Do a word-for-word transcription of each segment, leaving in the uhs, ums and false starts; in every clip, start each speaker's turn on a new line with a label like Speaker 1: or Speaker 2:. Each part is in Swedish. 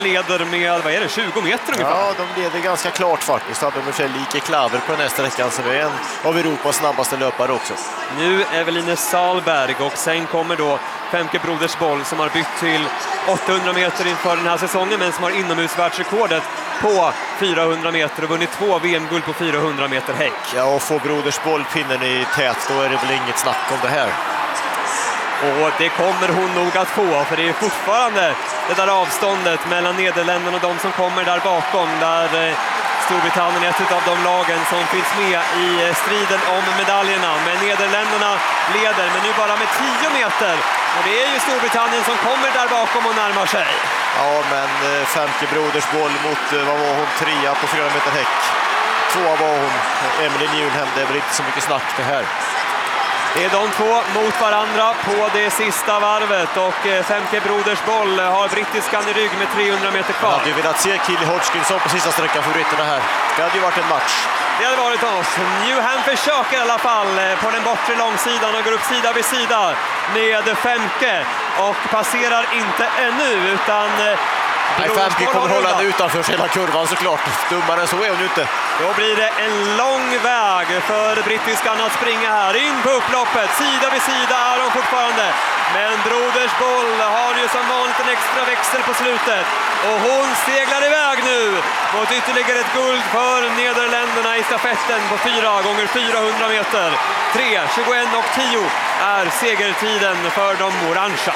Speaker 1: leder med, vad är det, tjugo meter ungefär?
Speaker 2: Ja, de leder ganska klart faktiskt. Hade ungefär lika Klaver på den här sträckan som är en av Europas snabbaste löpare också.
Speaker 1: Nu Eveline Salberg och sen kommer då Femke Brodersboll som har bytt till åttahundra meter inför den här säsongen men som har inomhusvärldsrekordet på fyrahundra meter och vunnit två V M-guld på fyrahundra meter häck.
Speaker 2: Ja, och får Brodersboll pinnen i tät, då är det väl inget snack om det här.
Speaker 1: Och det kommer hon nog att få, för det är fortfarande det där avståndet mellan Nederländerna och de som kommer där bakom, där Storbritannien är ett av de lagen som finns med i striden om medaljerna. Men Nederländerna leder, men nu bara med tio meter. Och det är ju Storbritannien som kommer där bakom och närmar sig.
Speaker 2: Ja, men Femke Brodersboll mot, vad var hon, trea på fyra meter häck. Tvåa var hon, Emily Njulhem, det är väl inte så mycket snack det här.
Speaker 1: Det är de två mot varandra på det sista varvet och Femke Brodersboll har brittiskan i rygg med trehundra meter kvar.
Speaker 2: Jag hade ju velat se Killy Hodgkinson på sista sträckan för britterna här. Det hade ju varit en match.
Speaker 1: Det hade varit oss. Newham försöker i alla fall på den bortre långsidan och går upp sida vid sida med Femke och passerar inte ännu utan...
Speaker 2: Nej, Femke kommer hålla den utanför hela kurvan såklart. Dummare så är hon inte.
Speaker 1: Då blir det en lång väg för brittiskan att springa här. In på upploppet, sida vid sida är de fortfarande. Men Brodersboll har ju som vanligt en extra växel på slutet. Och hon seglar iväg nu mot ytterligare ett guld för Nederländerna i stafetten på fyra gånger fyrahundra meter. tre tjugoett och tio är segertiden för de orangea.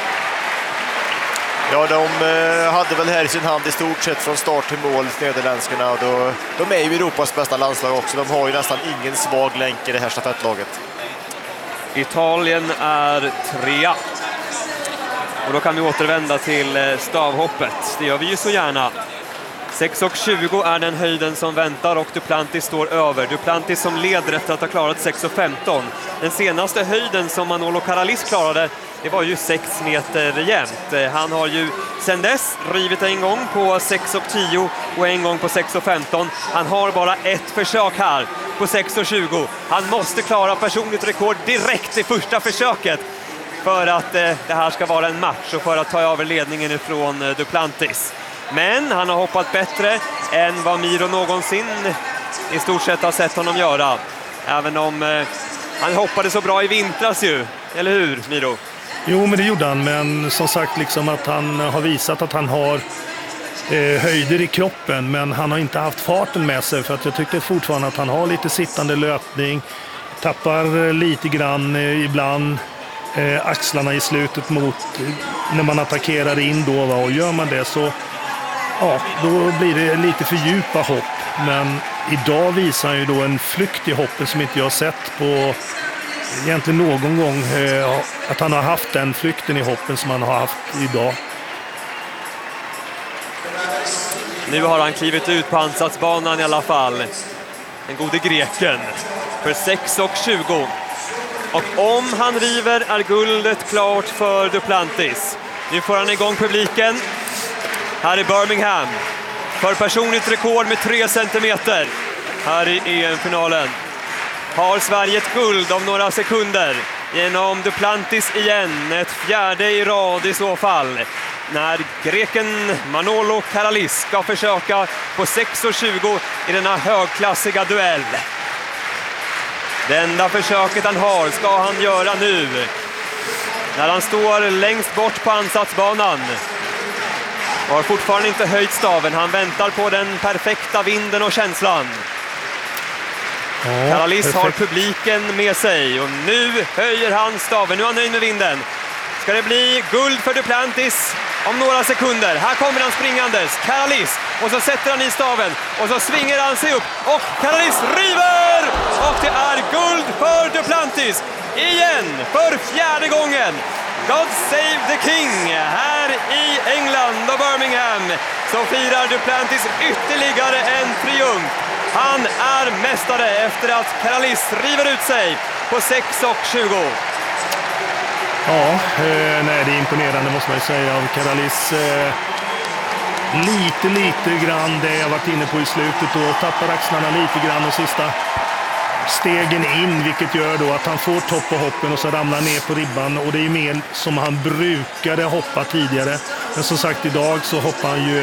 Speaker 2: Ja, de eh, hade väl här i sin hand i stort sett från start till mål, nederländskarna. Då, de är ju Europas bästa landslag också. De har ju nästan ingen svag länk i det här stafettlaget.
Speaker 1: Italien är trea. Och då kan vi återvända till stavhoppet. Det gör vi ju så gärna. sex tjugo är den höjden som väntar och Duplantis står över. Duplantis som leder efter att ha klarat sex femton. Den senaste höjden som Manolo Karalis klarade, det var ju sex meter jämnt. Han har ju sedan dess rivit en gång på sex tio och en gång på sex femton. Han har bara ett försök här på sex tjugo. Han måste klara personligt rekord direkt i första försöket för att eh, det här ska vara en match och för att ta över ledningen ifrån eh, Duplantis. Men han har hoppat bättre än vad Miro någonsin i stort sett har sett honom göra. Även om eh, han hoppade så bra i vintras ju, eller hur Miro?
Speaker 3: Jo, men det gjorde han. Men som sagt, liksom att han har visat att han har eh, höjder i kroppen. Men han har inte haft farten med sig. För att jag tyckte fortfarande att han har lite sittande löpning. Tappar lite grann eh, ibland eh, axlarna i slutet mot eh, när man attackerar in då. Va? Och gör man det så ja, då blir det lite för djupa hopp. Men idag visar han ju då en flykt i hoppen som inte jag har sett på egentligen någon gång, eh, att han har haft den flykten i hoppen som han har haft idag.
Speaker 1: Nu har han klivit ut på ansatsbanan i alla fall. Den gode greken för sex tjugo. Och om han river är guldet klart för Duplantis. Nu får han igång publiken här i Birmingham för personligt rekord med tre centimeter här i E M-finalen. Har Sverige ett guld om några sekunder genom Duplantis igen, ett fjärde i rad i så fall, när greken Manolo Karalis ska försöka på sex tjugo i denna högklassiga duell. Det enda försöket han har ska han göra nu när han står längst bort på ansatsbanan. Har fortfarande inte höjt staven, han väntar på den perfekta vinden och känslan. Ja, Karalis perfekt. Har publiken med sig och nu höjer han staven. Nu är han nöjd med vinden. Ska det bli guld för Duplantis om några sekunder? Här kommer han springandes. Karalis. Och så sätter han i staven. Och så svingar han sig upp. Och Karalis river! Och det är guld för Duplantis. Igen för fjärde gången. God save the King. Här i England och Birmingham så firar Duplantis ytterligare en triumf. Han är mästare efter att Karalis river ut sig på sex tjugo.
Speaker 3: Ja, eh, nej, det är imponerande måste man säga av Karalis. Eh, lite, lite grann det jag varit inne på i slutet och tappar axlarna lite grann och sista stegen in, vilket gör då att han får topp på hoppen och så ramlar ner på ribban och det är mer som han brukade hoppa tidigare. Men som sagt, idag så hoppar han ju